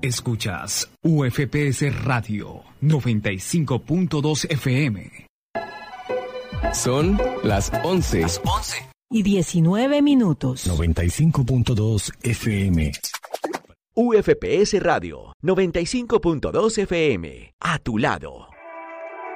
Escuchas UFPS Radio 95.2 FM. Son las 11. Y 19 minutos. 95.2 FM. UFPS Radio 95.2 FM. A tu lado.